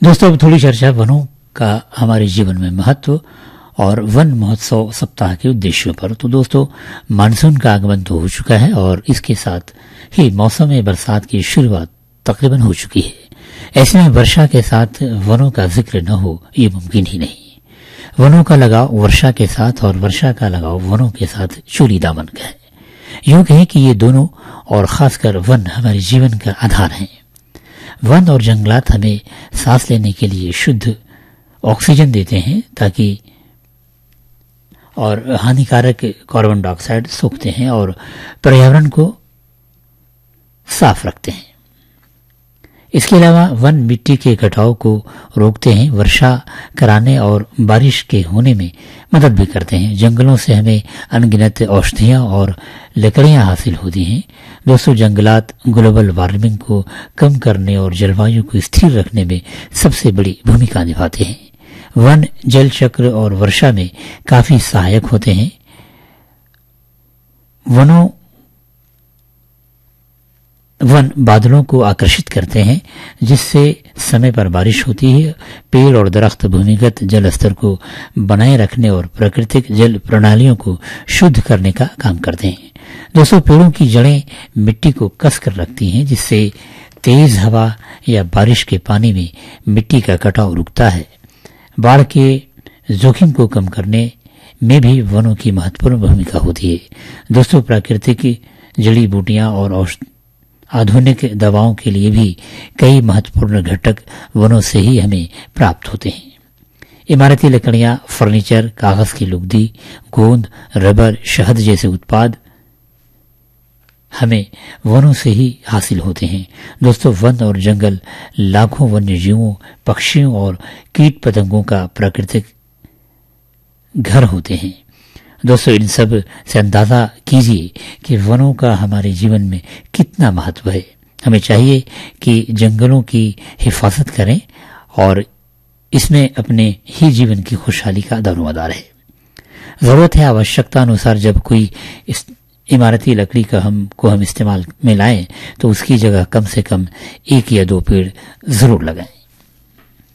दोस्तों, अब थोड़ी चर्चा वनों का हमारे जीवन में महत्व और वन महोत्सव सप्ताह के उद्देश्यों पर। तो दोस्तों, मानसून का आगमन तो हो चुका है और इसके साथ ही मौसम बरसात की शुरुआत तकरीबन हो चुकी है। ऐसे में वर्षा के साथ वनों का जिक्र न हो ये मुमकिन ही नहीं। वनों का लगाव वर्षा के साथ और वर्षा का लगाव वनों के साथ चोली दामन का है। यूं कहें कि ये दोनों और खासकर वन हमारे जीवन का आधार हैं। वन और जंगलात हमें सांस लेने के लिए शुद्ध ऑक्सीजन देते हैं ताकि और हानिकारक कार्बन डाइऑक्साइड सोखते हैं और पर्यावरण को साफ रखते हैं। इसके अलावा वन मिट्टी के कटाव को रोकते हैं, वर्षा कराने और बारिश के होने में मदद भी करते हैं। जंगलों से हमें अनगिनत औषधियां और लकड़ियां हासिल होती हैं। दोस्तों, जंगलात ग्लोबल वार्मिंग को कम करने और जलवायु को स्थिर रखने में सबसे बड़ी भूमिका निभाते हैं। वन जल चक्र और वर्षा में काफी सहायक होते हैं। वन बादलों को आकर्षित करते हैं जिससे समय पर बारिश होती है। पेड़ और दरख्त भूमिगत जल स्तर को बनाए रखने और प्राकृतिक जल प्रणालियों को शुद्ध करने का काम करते हैं। दोस्तों, पेड़ों की जड़ें मिट्टी को कस कर रखती हैं जिससे तेज हवा या बारिश के पानी में मिट्टी का कटाव रुकता है। बाढ़ के जोखिम को कम करने में भी वनों की महत्वपूर्ण भूमिका होती है। दोस्तों, प्राकृतिक जड़ी बूटियां और आधुनिक दवाओं के लिए भी कई महत्वपूर्ण घटक वनों से ही हमें प्राप्त होते हैं। इमारती लकड़ियां, फर्नीचर, कागज की लुगदी, गोंद, रबर, शहद जैसे उत्पाद हमें वनों से ही हासिल होते हैं। दोस्तों, वन और जंगल लाखों वन्य जीवों, पक्षियों और कीट पतंगों का प्राकृतिक घर होते हैं। दोस्तों, इन सब से अंदाजा कीजिए कि वनों का हमारे जीवन में कितना महत्व है। हमें चाहिए कि जंगलों की हिफाजत करें और इसमें अपने ही जीवन की खुशहाली का दारोमदार है। जरूरत है आवश्यकता अनुसार जब कोई इमारती लकड़ी का हम इस्तेमाल में लाएं तो उसकी जगह कम से कम 1 या 2 पेड़ जरूर लगाएं।